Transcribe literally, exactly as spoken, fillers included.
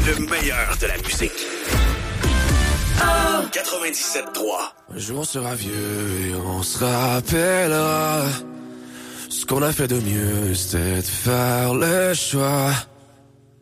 Le meilleur de la musique. Oh. quatre-vingt-dix-sept trois. Un jour on sera vieux et on se rappellera. Ce qu'on a fait de mieux, c'était de faire le choix